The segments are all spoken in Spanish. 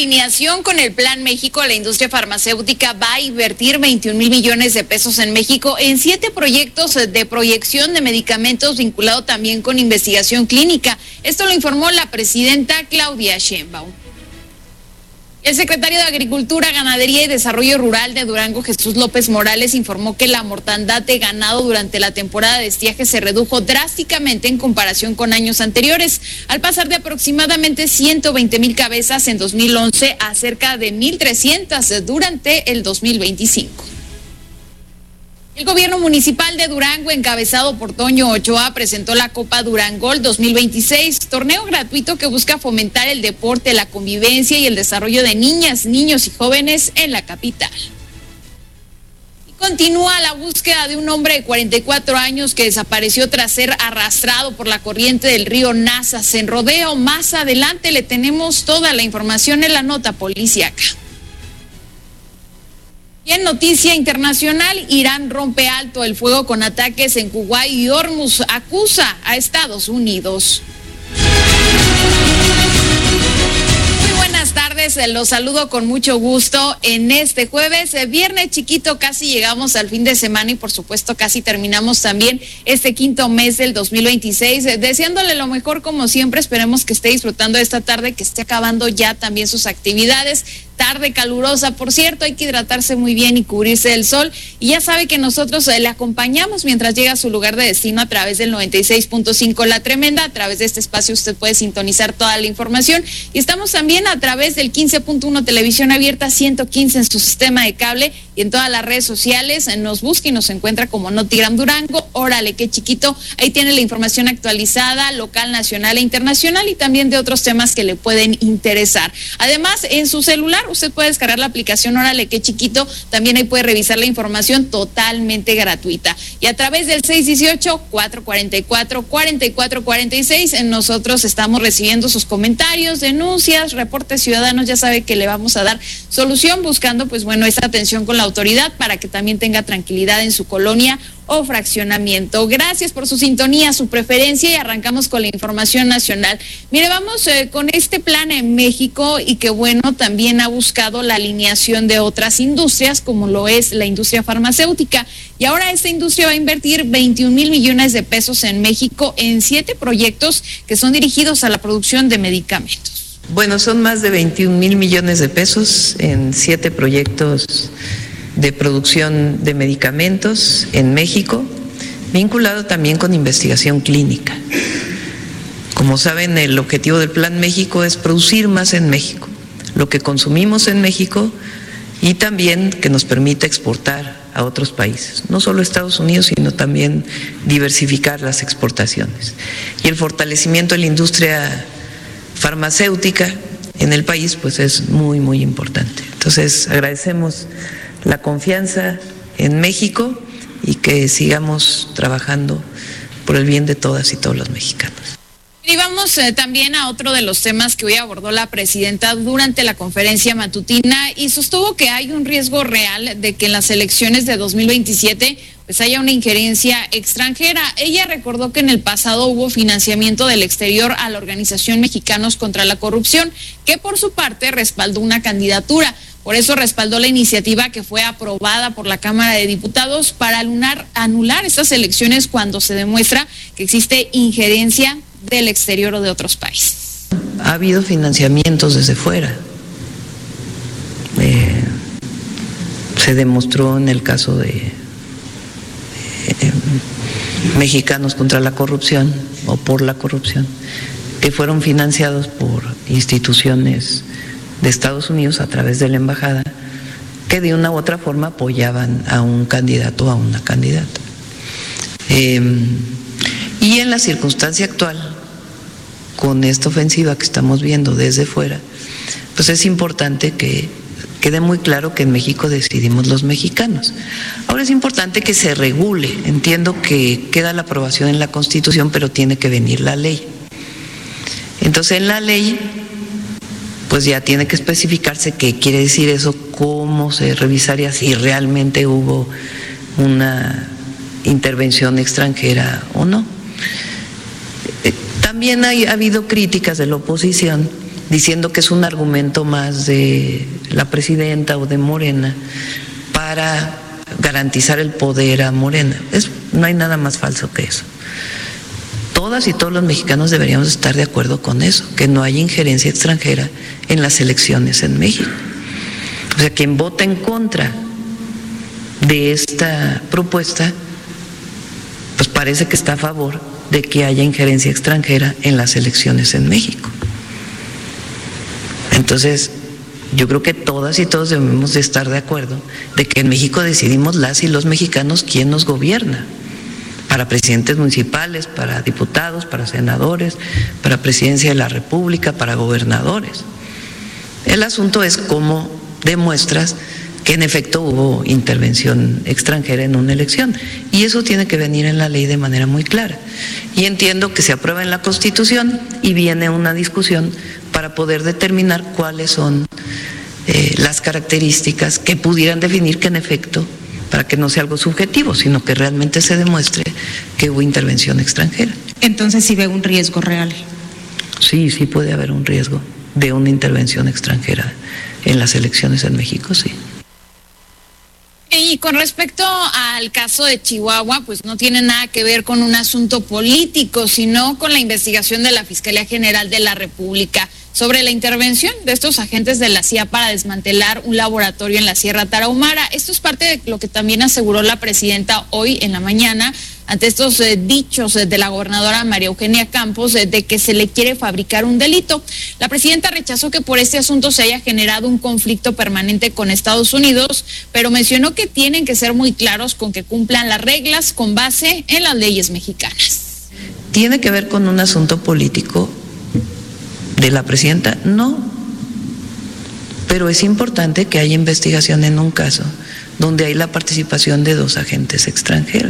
alineación con el Plan México, la industria farmacéutica va a invertir 21,000 millones de pesos en México en 7 proyectos de proyección de medicamentos vinculado también con investigación clínica. Esto lo informó la presidenta Claudia Sheinbaum. El secretario de Agricultura, Ganadería y Desarrollo Rural de Durango, Jesús López Morales, informó que la mortandad de ganado durante la temporada de estiaje se redujo drásticamente en comparación con años anteriores, al pasar de aproximadamente 120,000 cabezas en 2011 a cerca de 1,300 durante el 2025. El gobierno municipal de Durango, encabezado por Toño Ochoa, presentó la Copa Durangol 2026, torneo gratuito que busca fomentar el deporte, la convivencia y el desarrollo de niñas, niños y jóvenes en la capital. Y continúa la búsqueda de un hombre de 44 años que desapareció tras ser arrastrado por la corriente del río Nazas en Rodeo. Más adelante le tenemos toda la información en la nota policíaca. Y en noticia internacional, Irán rompe alto el fuego con ataques en Kuwait y Hormuz, acusa a Estados Unidos. Muy buenas tardes, los saludo con mucho gusto en este jueves, viernes chiquito, casi llegamos al fin de semana y por supuesto casi terminamos también este quinto mes del 2026, deseándole lo mejor como siempre. Esperemos que esté disfrutando de esta tarde, que esté acabando ya también sus actividades. Tarde calurosa, por cierto, hay que hidratarse muy bien y cubrirse del sol. Y ya sabe que nosotros le acompañamos mientras llega a su lugar de destino a través del 96.5 La Tremenda. A través de este espacio usted puede sintonizar toda la información. Y estamos también a través del 15.1 Televisión Abierta, 115 en su sistema de cable y en todas las redes sociales. Nos busca y nos encuentra como Notigram Durango. Órale, qué chiquito. Ahí tiene la información actualizada, local, nacional e internacional y también de otros temas que le pueden interesar. Además, en su celular usted puede descargar la aplicación Órale, qué chiquito. También ahí puede revisar la información totalmente gratuita. Y a través del 618-444-4446, nosotros estamos recibiendo sus comentarios, denuncias, reportes ciudadanos. Ya sabe que le vamos a dar solución buscando, pues bueno, esa atención con la autoridad para que también tenga tranquilidad en su colonia o fraccionamiento. Gracias por su sintonía, su preferencia y arrancamos con la información nacional. Mire, vamos con este plan en México y que bueno, también ha buscado la alineación de otras industrias como lo es la industria farmacéutica y ahora esta industria va a invertir 21,000 millones de pesos en México en 7 proyectos que son dirigidos a la producción de medicamentos. Bueno, son más de 21,000 millones de pesos en 7 proyectos de producción de medicamentos en México, vinculado también con investigación clínica. Como saben, el objetivo del Plan México es producir más en México, lo que consumimos en México y también que nos permita exportar a otros países, no solo a Estados Unidos, sino también diversificar las exportaciones. Y el fortalecimiento de la industria farmacéutica en el país pues es muy, muy importante. Entonces, agradecemos la confianza en México y que sigamos trabajando por el bien de todas y todos los mexicanos. Y vamos también a otro de los temas que hoy abordó la presidenta durante la conferencia matutina y sostuvo que hay un riesgo real de que en las elecciones de 2027 pues haya una injerencia extranjera. Ella recordó que en el pasado hubo financiamiento del exterior a la Organización Mexicanos contra la Corrupción, que por su parte respaldó una candidatura. Por eso respaldó la iniciativa que fue aprobada por la Cámara de Diputados para anular estas elecciones cuando se demuestra que existe injerencia del exterior o de otros países. Ha habido financiamientos desde fuera. Se demostró en el caso de Mexicanos contra la Corrupción o por la corrupción, que fueron financiados por instituciones de Estados Unidos a través de la embajada, que de una u otra forma apoyaban a un candidato o a una candidata. Y en la circunstancia actual, con esta ofensiva que estamos viendo desde fuera, pues es importante que quede muy claro que en México decidimos los mexicanos. Ahora es importante que se regule. Entiendo que queda la aprobación en la Constitución, pero tiene que venir la ley. Entonces en la ley pues ya tiene que especificarse qué quiere decir eso, cómo se revisaría si realmente hubo una intervención extranjera o no. También ha habido críticas de la oposición diciendo que es un argumento más de la presidenta o de Morena para garantizar el poder a Morena. No hay nada más falso que eso. Todas y todos los mexicanos deberíamos estar de acuerdo con eso, que no haya injerencia extranjera en las elecciones en México. O sea, quien vota en contra de esta propuesta, pues parece que está a favor de que haya injerencia extranjera en las elecciones en México. Entonces, yo creo que todas y todos debemos de estar de acuerdo de que en México decidimos las y los mexicanos quién nos gobierna, para presidentes municipales, para diputados, para senadores, para presidencia de la República, para gobernadores. El asunto es cómo demuestras que en efecto hubo intervención extranjera en una elección, y eso tiene que venir en la ley de manera muy clara. Y entiendo que se aprueba en la Constitución y viene una discusión para poder determinar cuáles son las características que pudieran definir que en efecto, para que no sea algo subjetivo, sino que realmente se demuestre que hubo intervención extranjera. Entonces, ¿sí ve un riesgo real? Sí, sí puede haber un riesgo de una intervención extranjera en las elecciones en México, sí. Y con respecto al caso de Chihuahua, pues no tiene nada que ver con un asunto político, sino con la investigación de la Fiscalía General de la República sobre la intervención de estos agentes de la CIA para desmantelar un laboratorio en la Sierra Tarahumara. Esto es parte de lo que también aseguró la presidenta hoy en la mañana ante estos dichos de la gobernadora María Eugenia Campos de que se le quiere fabricar un delito. La presidenta rechazó que por este asunto se haya generado un conflicto permanente con Estados Unidos, pero mencionó que tienen que ser muy claros con que cumplan las reglas con base en las leyes mexicanas. ¿Tiene que ver con un asunto político de la presidenta? No, pero es importante que haya investigación en un caso donde hay la participación de 2 agentes extranjeros.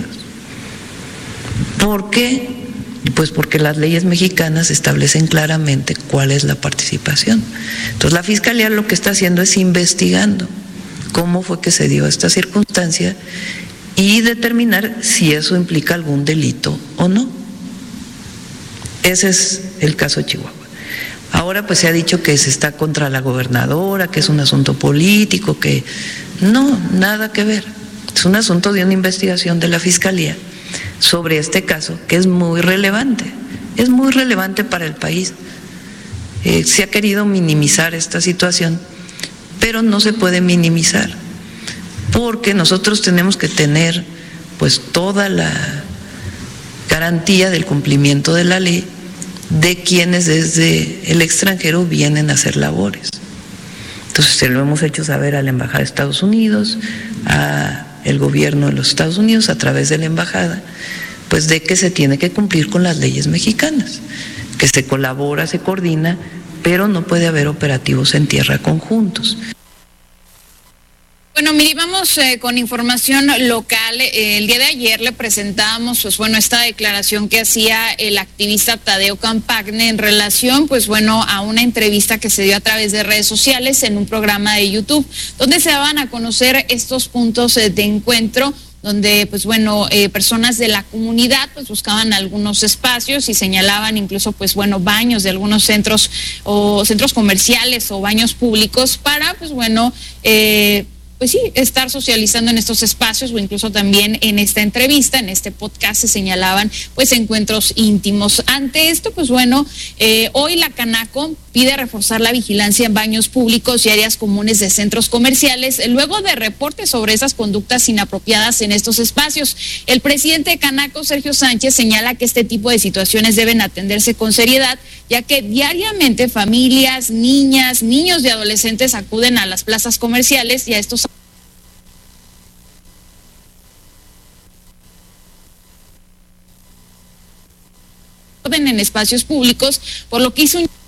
¿Por qué? Pues porque las leyes mexicanas establecen claramente cuál es la participación. Entonces la Fiscalía lo que está haciendo es investigando cómo fue que se dio esta circunstancia y determinar si eso implica algún delito o no. Ese es el caso de Chihuahua. Ahora pues se ha dicho que se está contra la gobernadora, que es un asunto político, que no, nada que ver. Es un asunto de una investigación de la Fiscalía sobre este caso, que es muy relevante para el país. Se ha querido minimizar esta situación, pero no se puede minimizar, porque nosotros tenemos que tener pues toda la garantía del cumplimiento de la ley de quienes desde el extranjero vienen a hacer labores. Entonces se lo hemos hecho saber a la Embajada de Estados Unidos, a el gobierno de los Estados Unidos a través de la embajada, pues de que se tiene que cumplir con las leyes mexicanas, que se colabora, se coordina, pero no puede haber operativos en tierra conjuntos. Bueno, Miri, vamos con información local. El día de ayer le presentábamos, pues bueno, esta declaración que hacía el activista Tadeo Campagne en relación, pues bueno, a una entrevista que se dio a través de redes sociales en un programa de YouTube, donde se daban a conocer estos puntos de encuentro, donde pues bueno, personas de la comunidad pues buscaban algunos espacios y señalaban incluso pues bueno, baños de algunos centros o centros comerciales o baños públicos para pues bueno, pues sí, estar socializando en estos espacios, o incluso también en esta entrevista, en este podcast se señalaban pues encuentros íntimos. Ante esto, pues bueno, hoy la Canaco pide reforzar la vigilancia en baños públicos y áreas comunes de centros comerciales, luego de reportes sobre esas conductas inapropiadas en estos espacios. El presidente de Canaco, Sergio Sánchez, señala que este tipo de situaciones deben atenderse con seriedad, ya que diariamente familias, niñas, niños y adolescentes acuden a las plazas comerciales y a estos en espacios públicos, por lo que hizo un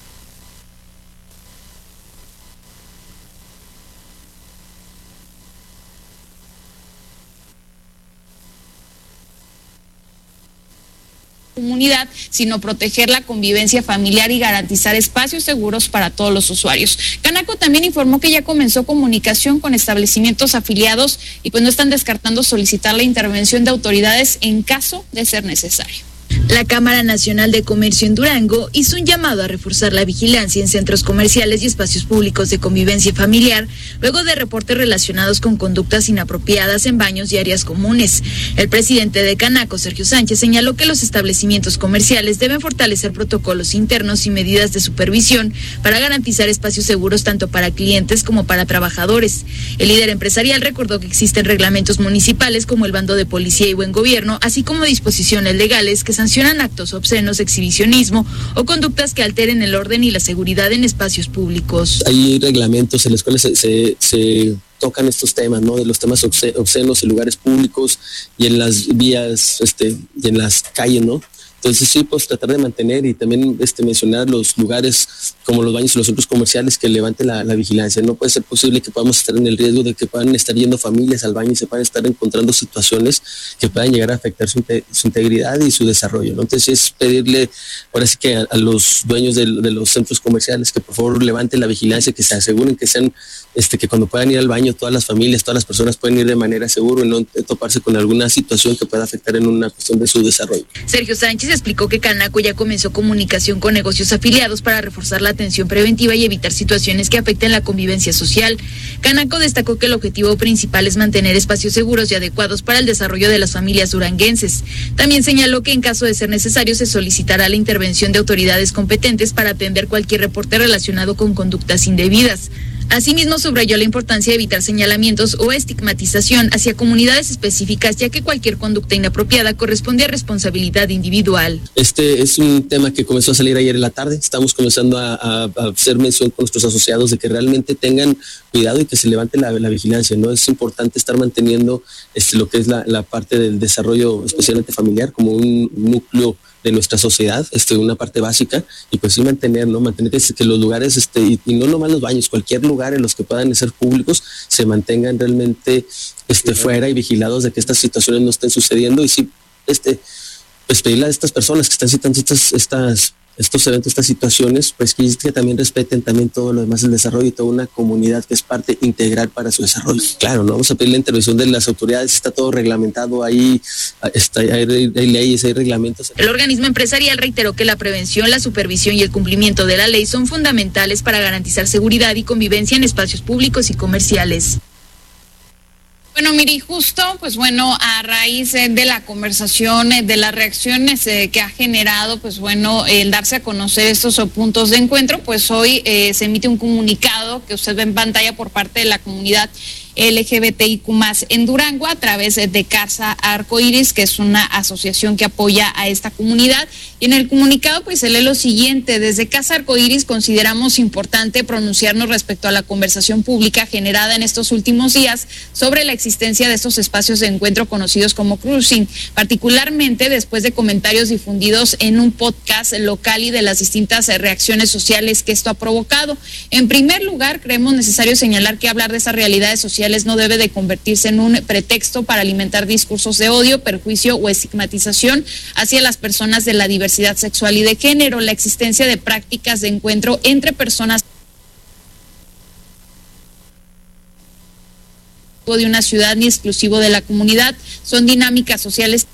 comunidad, sino proteger la convivencia familiar y garantizar espacios seguros para todos los usuarios. Canaco también informó que ya comenzó comunicación con establecimientos afiliados y pues no están descartando solicitar la intervención de autoridades en caso de ser necesario. La Cámara Nacional de Comercio en Durango hizo un llamado a reforzar la vigilancia en centros comerciales y espacios públicos de convivencia familiar, luego de reportes relacionados con conductas inapropiadas en baños y áreas comunes. El presidente de Canaco, Sergio Sánchez, señaló que los establecimientos comerciales deben fortalecer protocolos internos y medidas de supervisión para garantizar espacios seguros tanto para clientes como para trabajadores. El líder empresarial recordó que existen reglamentos municipales como el bando de policía y buen gobierno, así como disposiciones legales que sancionan actos obscenos, exhibicionismo o conductas que alteren el orden y la seguridad en espacios públicos. Hay reglamentos en los cuales se tocan estos temas, ¿no? De los temas obscenos en lugares públicos y en las vías y en las calles, ¿no? Entonces sí, pues tratar de mantener y también mencionar los lugares como los baños y los centros comerciales que levanten la vigilancia. No puede ser posible que podamos estar en el riesgo de que puedan estar yendo familias al baño y se puedan estar encontrando situaciones que puedan llegar a afectar su integridad y su desarrollo, ¿no? Entonces es pedirle ahora sí que a los dueños de los centros comerciales que por favor levanten la vigilancia, que se aseguren que sean que cuando puedan ir al baño todas las familias, todas las personas pueden ir de manera segura y no toparse con alguna situación que pueda afectar en una cuestión de su desarrollo. Sergio Sánchez explicó que Canaco ya comenzó comunicación con negocios afiliados para reforzar la atención preventiva y evitar situaciones que afecten la convivencia social. Canaco destacó que el objetivo principal es mantener espacios seguros y adecuados para el desarrollo de las familias duranguenses. También señaló que en caso de ser necesario se solicitará la intervención de autoridades competentes para atender cualquier reporte relacionado con conductas indebidas. Asimismo, subrayó la importancia de evitar señalamientos o estigmatización hacia comunidades específicas, ya que cualquier conducta inapropiada corresponde a responsabilidad individual. Este es un tema que comenzó a salir ayer en la tarde. Estamos comenzando a hacer mención con nuestros asociados de que realmente tengan cuidado y que se levante la vigilancia, ¿no? Es importante estar manteniendo lo que es la parte del desarrollo especialmente familiar como un núcleo de nuestra sociedad, una parte básica, y pues sí mantener que los lugares, y no nomás los baños, cualquier lugar en los que puedan ser públicos, se mantengan realmente fuera y vigilados de que estas situaciones no estén sucediendo, y sí, pues pedirle a estas personas que están citando estos eventos, estas situaciones, pues que también respeten también todo lo demás, el desarrollo y toda una comunidad que es parte integral para su desarrollo. Claro, no vamos a pedir la intervención de las autoridades, está todo reglamentado ahí, hay leyes, hay reglamentos. El organismo empresarial reiteró que la prevención, la supervisión y el cumplimiento de la ley son fundamentales para garantizar seguridad y convivencia en espacios públicos y comerciales. Bueno, Miri, justo, pues bueno, a raíz de la conversación, de las reacciones que ha generado, pues bueno, el darse a conocer estos puntos de encuentro, pues hoy se emite un comunicado que usted ve en pantalla por parte de la comunidad LGBTIQ+ en Durango a través de Casa Arcoíris, que es una asociación que apoya a esta comunidad. Y en el comunicado pues se lee lo siguiente: desde Casa Arcoíris consideramos importante pronunciarnos respecto a la conversación pública generada en estos últimos días sobre la existencia de estos espacios de encuentro conocidos como cruising, particularmente después de comentarios difundidos en un podcast local y de las distintas reacciones sociales que esto ha provocado. En primer lugar, creemos necesario señalar que hablar de esas realidades sociales no debe de convertirse en un pretexto para alimentar discursos de odio, perjuicio o estigmatización hacia las personas de la diversidad sexual y de género. La existencia de prácticas de encuentro entre personas de una ciudad ni exclusivo de la comunidad son dinámicas sociales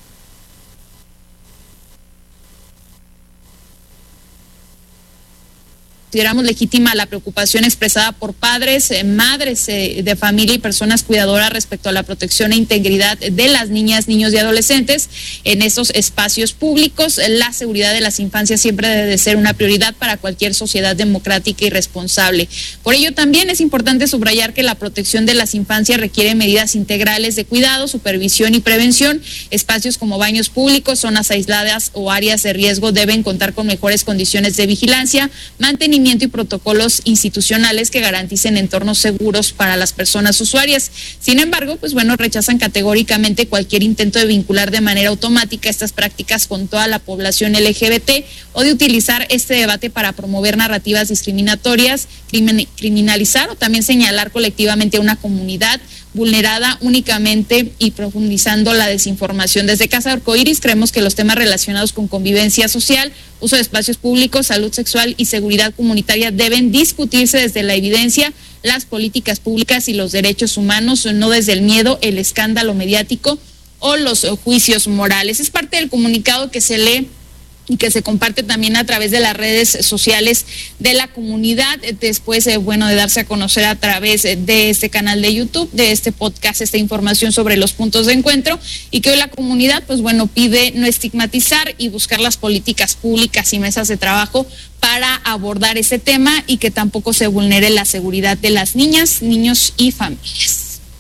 consideramos legítima la preocupación expresada por padres, madres de familia y personas cuidadoras respecto a la protección e integridad de las niñas, niños y adolescentes en estos espacios públicos. La seguridad de las infancias siempre debe de ser una prioridad para cualquier sociedad democrática y responsable. Por ello también es importante subrayar que la protección de las infancias requiere medidas integrales de cuidado, supervisión y prevención. Espacios como baños públicos, zonas aisladas o áreas de riesgo deben contar con mejores condiciones de vigilancia, mantenimiento y protocolos institucionales que garanticen entornos seguros para las personas usuarias. Sin embargo, pues bueno, rechazan categóricamente cualquier intento de vincular de manera automática estas prácticas con toda la población LGBT o de utilizar este debate para promover narrativas discriminatorias, criminalizar o también señalar colectivamente a una comunidad vulnerada únicamente y profundizando la desinformación. Desde Casa Arcoíris creemos que los temas relacionados con convivencia social, uso de espacios públicos, salud sexual y seguridad comunitaria deben discutirse desde la evidencia, las políticas públicas y los derechos humanos, no desde el miedo, el escándalo mediático o los juicios morales. Es parte del comunicado que se lee y que se comparte también a través de las redes sociales de la comunidad, después de darse a conocer a través de este canal de YouTube, de este podcast, esta información sobre los puntos de encuentro, y que hoy la comunidad pide no estigmatizar y buscar las políticas públicas y mesas de trabajo para abordar ese tema y que tampoco se vulnere la seguridad de las niñas, niños y familias.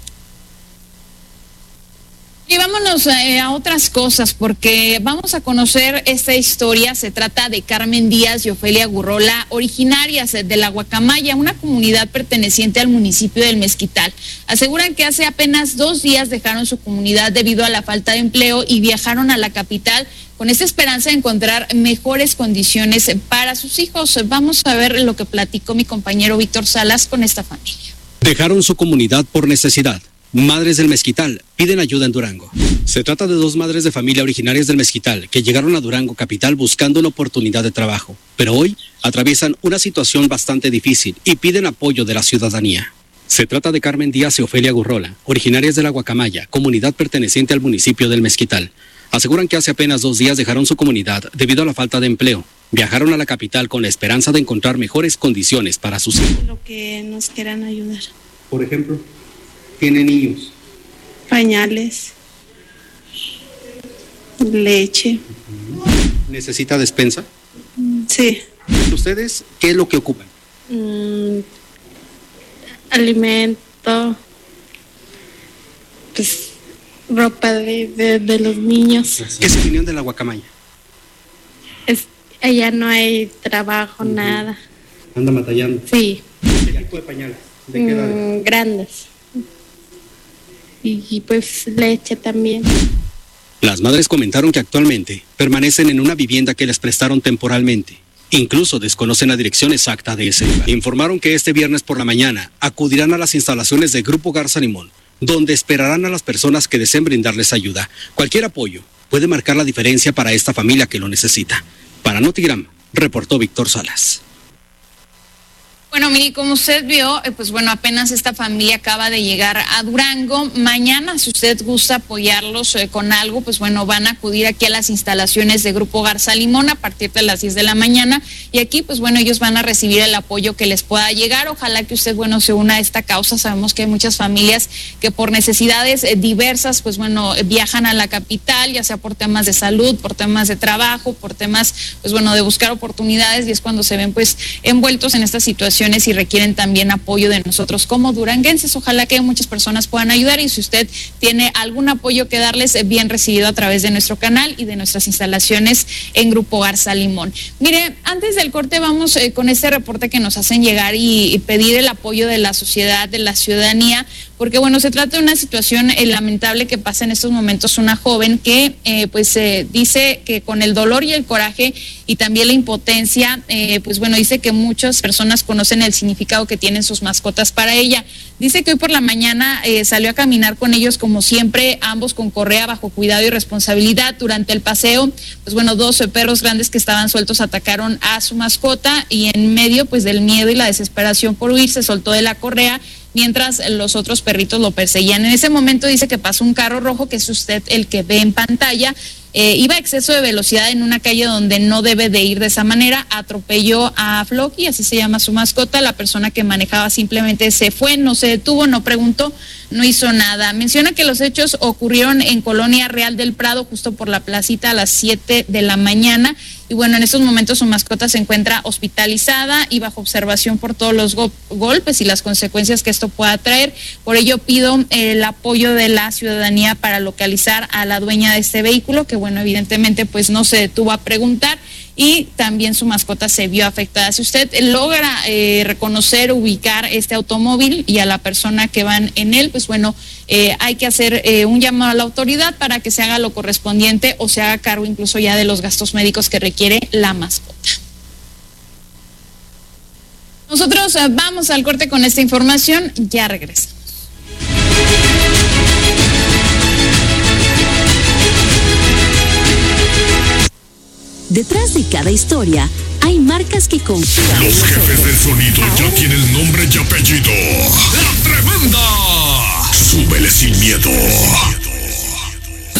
Y vámonos a otras cosas, porque vamos a conocer esta historia. Se trata de Carmen Díaz y Ofelia Gurrola, originarias de la Guacamaya, una comunidad perteneciente al municipio del Mezquital. Aseguran que hace apenas 2 días dejaron su comunidad debido a la falta de empleo y viajaron a la capital con esta esperanza de encontrar mejores condiciones para sus hijos. Vamos a ver lo que platicó mi compañero Víctor Salas con esta familia. Dejaron su comunidad por necesidad. Madres del Mezquital piden ayuda en Durango. Se trata de 2 madres de familia originarias del Mezquital que llegaron a Durango capital buscando una oportunidad de trabajo, pero hoy atraviesan una situación bastante difícil y piden apoyo de la ciudadanía. Se trata de Carmen Díaz y Ofelia Gurrola, originarias de la Guacamaya, comunidad perteneciente al municipio del Mezquital. Aseguran que hace apenas 2 días dejaron su comunidad debido a la falta de empleo. Viajaron a la capital con la esperanza de encontrar mejores condiciones para sus hijos. Lo que nos quieran ayudar. Por ejemplo, ¿tiene niños? Pañales, leche. ¿Necesita despensa? Sí. ¿Ustedes qué es lo que ocupan? Alimento, pues ropa de los niños. ¿Qué es opinión de la Guacamaya? Allá no hay trabajo, nada. ¿Anda batallando? Sí. ¿Qué tipo de pañales? ¿De qué edad? Grandes. Y pues leche también. Las madres comentaron que actualmente permanecen en una vivienda que les prestaron temporalmente. Incluso desconocen la dirección exacta de ese lugar. Informaron que este viernes por la mañana acudirán a las instalaciones del Grupo Garza Limón, donde esperarán a las personas que deseen brindarles ayuda. Cualquier apoyo puede marcar la diferencia para esta familia que lo necesita. Para Notigram, reportó Víctor Salas. Bueno, mire, como usted vio, apenas esta familia acaba de llegar a Durango. Mañana, si usted gusta apoyarlos con algo, van a acudir aquí a las instalaciones de Grupo Garza Limón a partir de las 10 de la mañana. Y aquí, ellos van a recibir el apoyo que les pueda llegar. Ojalá que usted, se una a esta causa. Sabemos que hay muchas familias que por necesidades diversas, viajan a la capital, ya sea por temas de salud, por temas de trabajo, por temas, de buscar oportunidades, y es cuando se ven, envueltos en esta situación y requieren también apoyo de nosotros como duranguenses. Ojalá que muchas personas puedan ayudar, y si usted tiene algún apoyo que darles, bien recibido a través de nuestro canal y de nuestras instalaciones en Grupo Garza Limón. Mire, antes del corte vamos con este reporte que nos hacen llegar y pedir el apoyo de la sociedad, de la ciudadanía, porque se trata de una situación lamentable que pasa en estos momentos. Una joven que dice que con el dolor y el coraje y también la impotencia, dice que muchas personas conocen el significado que tienen sus mascotas para ella. Dice que hoy por la mañana salió a caminar con ellos como siempre, ambos con correa bajo cuidado y responsabilidad. Durante el paseo, 2 perros grandes que estaban sueltos atacaron a su mascota, y en medio del miedo y la desesperación por huir se soltó de la correa mientras los otros perritos lo perseguían. En ese momento dice que pasó un carro rojo, que es usted el que ve en pantalla. Iba a exceso de velocidad en una calle donde no debe de ir de esa manera, atropelló a Floki, así se llama su mascota. La persona que manejaba simplemente se fue, no se detuvo, no preguntó, no hizo nada. Menciona que los hechos ocurrieron en Colonia Real del Prado, justo por la placita, a las 7 de la mañana. Y en estos momentos su mascota se encuentra hospitalizada y bajo observación por todos los golpes y las consecuencias que esto pueda traer. Por ello pido el apoyo de la ciudadanía para localizar a la dueña de este vehículo, que evidentemente no se detuvo a preguntar, y también su mascota se vio afectada. Si usted logra reconocer, ubicar este automóvil y a la persona que van en él, hay que hacer un llamado a la autoridad para que se haga lo correspondiente o se haga cargo incluso ya de los gastos médicos que requiere la mascota. Nosotros vamos al corte con esta información, ya regresamos. Detrás de cada historia hay marcas que confían. Los jefes del sonido ya tienen nombre y apellido. ¡La Tremenda! Súbele sin miedo.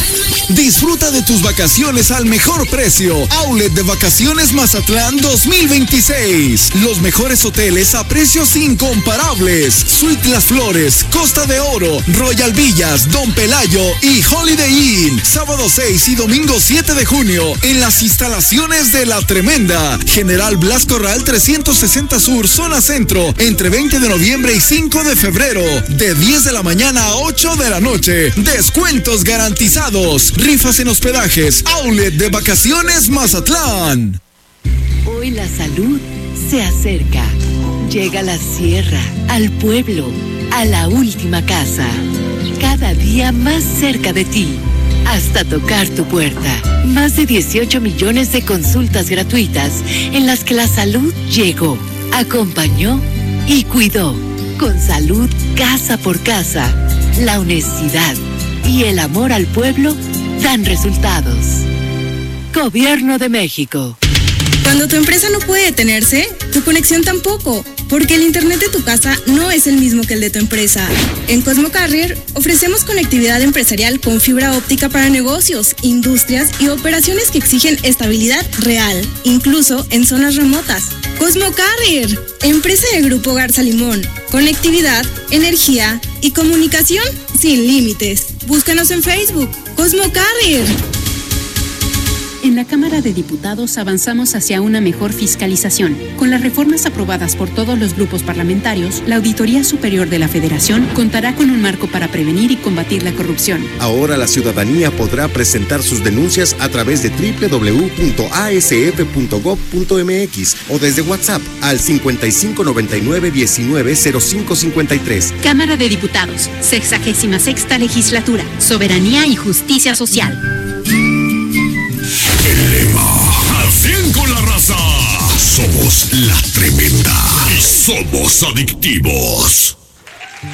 Disfruta de tus vacaciones al mejor precio. Outlet de Vacaciones Mazatlán 2026. Los mejores hoteles a precios incomparables. Suite Las Flores, Costa de Oro, Royal Villas, Don Pelayo y Holiday Inn. Sábado 6 y domingo 7 de junio en las instalaciones de La Tremenda. General Blas Corral 360 Sur, zona centro, entre 20 de noviembre y 5 de febrero, de 10 de la mañana a 8 de la noche. Descuentos garantizados. Rifas en hospedajes. Outlet de Vacaciones Mazatlán. Hoy la salud se acerca. Llega a la sierra, al pueblo, a la última casa. Cada día más cerca de ti, hasta tocar tu puerta. Más de 18 millones de consultas gratuitas en las que la salud llegó, acompañó y cuidó. Con salud casa por casa, la honestidad y el amor al pueblo dan resultados. Gobierno de México. Cuando tu empresa no puede detenerse, tu conexión tampoco, porque el internet de tu casa no es el mismo que el de tu empresa. En Cosmo Carrier ofrecemos conectividad empresarial con fibra óptica para negocios, industrias y operaciones que exigen estabilidad real, incluso en zonas remotas. Cosmo Carrier, empresa del Grupo Garza Limón. Conectividad, energía y comunicación sin límites. Búscanos en Facebook, Cosmo Carrier. En la Cámara de Diputados avanzamos hacia una mejor fiscalización. Con las reformas aprobadas por todos los grupos parlamentarios, la Auditoría Superior de la Federación contará con un marco para prevenir y combatir la corrupción. Ahora la ciudadanía podrá presentar sus denuncias a través de www.asf.gov.mx o desde WhatsApp al 5599-190553. Cámara de Diputados, 66ª Legislatura, Soberanía y Justicia Social. El lema, al 100 con la raza. Somos La Tremenda y somos adictivos.